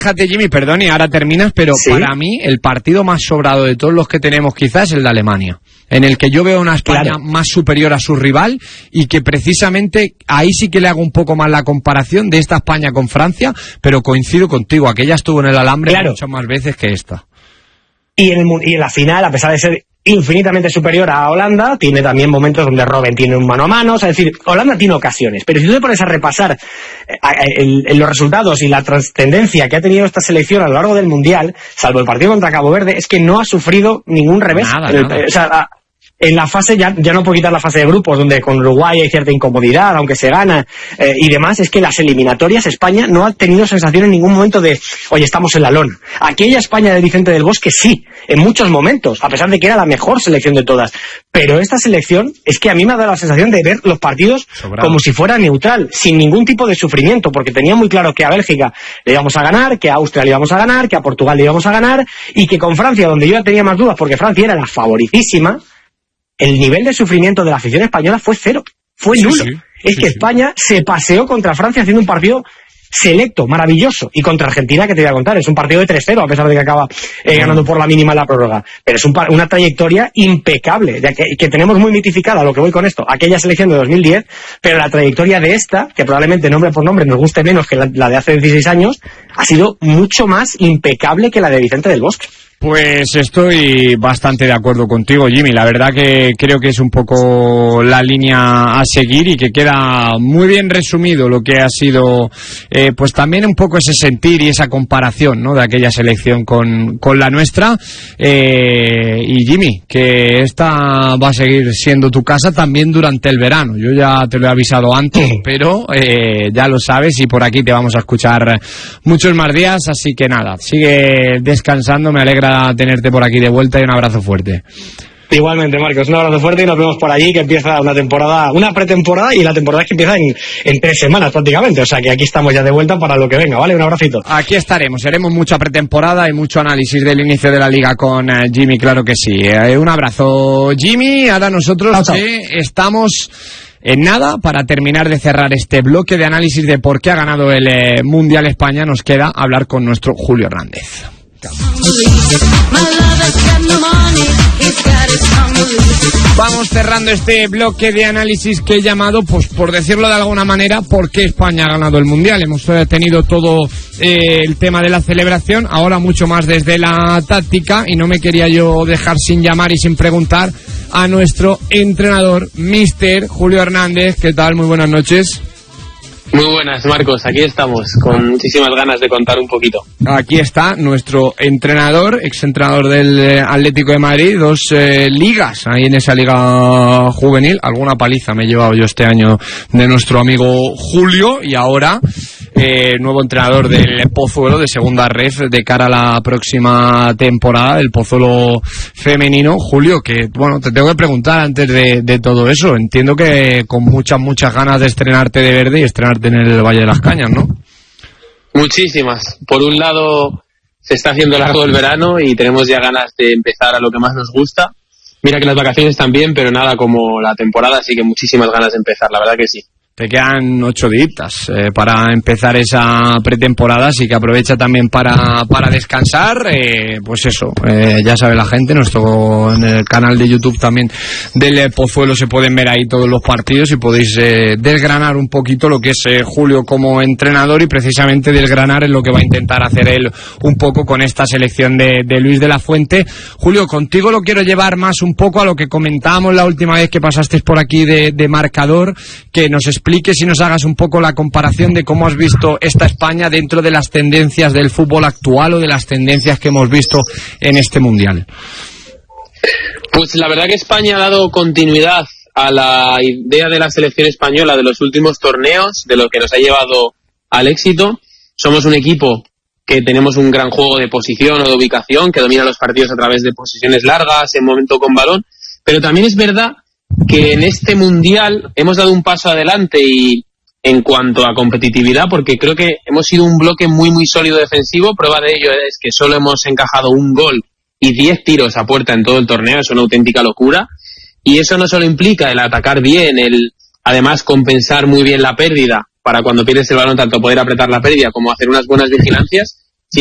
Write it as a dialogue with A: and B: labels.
A: Fíjate, Jimmy, perdón, y ahora terminas, pero ¿sí? Para mí el partido más sobrado de todos los que tenemos quizás es el de Alemania, en el que yo veo una España más superior a su rival y que precisamente ahí sí que le hago un poco más la comparación de esta España con Francia, pero coincido contigo, aquella estuvo en el alambre muchas más veces que esta.
B: Y en la final, a pesar de ser infinitamente superior a Holanda, tiene también momentos donde Robben tiene un mano a mano, es decir, Holanda tiene ocasiones, pero si tú te pones a repasar los resultados y la trascendencia que ha tenido esta selección a lo largo del Mundial, salvo el partido contra Cabo Verde, es que no ha sufrido ningún revés.
A: Nada.
B: O sea, en la fase, ya no puedo quitar la fase de grupos, donde con Uruguay hay cierta incomodidad, aunque se gana y demás, es que las eliminatorias España no ha tenido sensación en ningún momento de, oye, estamos en la lona. Aquella España de Vicente del Bosque sí, en muchos momentos, a pesar de que era la mejor selección de todas. Pero esta selección es que a mí me ha dado la sensación de ver los partidos como si fuera neutral, sin ningún tipo de sufrimiento, porque tenía muy claro que a Bélgica le íbamos a ganar, que a Austria le íbamos a ganar, que a Portugal le íbamos a ganar, y que con Francia, donde yo ya tenía más dudas, porque Francia era la favoritísima, el nivel de sufrimiento de la afición española fue cero, fue nulo. España se paseó contra Francia haciendo un partido selecto, maravilloso, y contra Argentina, que te voy a contar, es un partido de 3-0, a pesar de que acaba ganando por la mínima en la prórroga, pero es una trayectoria impecable, ya que tenemos muy mitificada, lo que voy con esto, aquella selección de 2010, pero la trayectoria de esta, que probablemente nombre por nombre nos guste menos que la de hace 16 años, ha sido mucho más impecable que la de Vicente del Bosque.
A: Pues estoy bastante de acuerdo contigo, Jimmy. La verdad que creo que es un poco la línea a seguir y que queda muy bien resumido lo que ha sido, pues también un poco ese sentir y esa comparación, ¿no?, de aquella selección con la nuestra. Y Jimmy, que esta va a seguir siendo tu casa también durante el verano. Yo ya te lo he avisado antes, pero ya lo sabes y por aquí te vamos a escuchar muchos más días. Así que nada, sigue descansando, me alegra tenerte por aquí de vuelta y un abrazo fuerte.
B: Igualmente, Marcos, un abrazo fuerte y nos vemos por allí, que empieza una pretemporada, y la temporada es que empieza en 3 semanas prácticamente, o sea que aquí estamos ya de vuelta para lo que venga, ¿vale? Un abracito.
A: Aquí estaremos, haremos mucha pretemporada y mucho análisis del inicio de la liga con Jimmy, claro que sí. Un abrazo, Jimmy. Ahora nosotros
B: chao.
A: Estamos en nada para terminar de cerrar este bloque de análisis de por qué ha ganado el Mundial España. Nos queda hablar con nuestro Julio Hernández. Vamos cerrando este bloque de análisis que he llamado, pues por decirlo de alguna manera, ¿por qué España ha ganado el Mundial? Hemos tenido todo el tema de la celebración, ahora mucho más desde la táctica, y no me quería yo dejar sin llamar y sin preguntar a nuestro entrenador, Mister Julio Hernández. ¿Qué tal? Muy buenas noches.
C: Muy buenas, Marcos, aquí estamos con muchísimas ganas de contar un poquito.
A: Aquí está nuestro entrenador, exentrenador del Atlético de Madrid, 2 ligas ahí en esa liga juvenil. Alguna paliza me he llevado yo este año de nuestro amigo Julio, y ahora nuevo entrenador del Pozuelo de segunda ref de cara a la próxima temporada del Pozuelo femenino. Julio, que bueno, te tengo que preguntar antes de todo eso, entiendo que con muchas ganas de estrenarte de verde y estrenarte en el Valle de las Cañas, ¿no?
C: Muchísimas. Por un lado, se está haciendo largo el verano y tenemos ya ganas de empezar a lo que más nos gusta. Mira que las vacaciones también, pero nada como la temporada, así que muchísimas ganas de empezar, la verdad que sí.
A: Te quedan 8 días para empezar esa pretemporada, así que aprovecha también para descansar. Pues eso, ya sabe la gente, en el canal de YouTube también del Pozuelo se pueden ver ahí todos los partidos y podéis desgranar un poquito lo que es Julio como entrenador, y precisamente desgranar es lo que va a intentar hacer él un poco con esta selección de Luis de la Fuente. Julio, contigo lo quiero llevar más un poco a lo que comentábamos la última vez que pasaste por aquí de marcador, que nos expliques y nos hagas un poco la comparación de cómo has visto esta España dentro de las tendencias del fútbol actual o de las tendencias que hemos visto en este Mundial.
C: Pues la verdad que España ha dado continuidad a la idea de la selección española de los últimos torneos, de lo que nos ha llevado al éxito. Somos un equipo que tenemos un gran juego de posición o de ubicación, que domina los partidos a través de posiciones largas, en momento con balón, pero también es verdad que en este Mundial hemos dado un paso adelante y en cuanto a competitividad, porque creo que hemos sido un bloque muy sólido defensivo. Prueba de ello es que solo hemos encajado 1 gol y 10 tiros a puerta en todo el torneo. Es una auténtica locura, y eso no solo implica el atacar bien, el además compensar muy bien la pérdida para cuando pierdes el balón, tanto poder apretar la pérdida como hacer unas buenas vigilancias,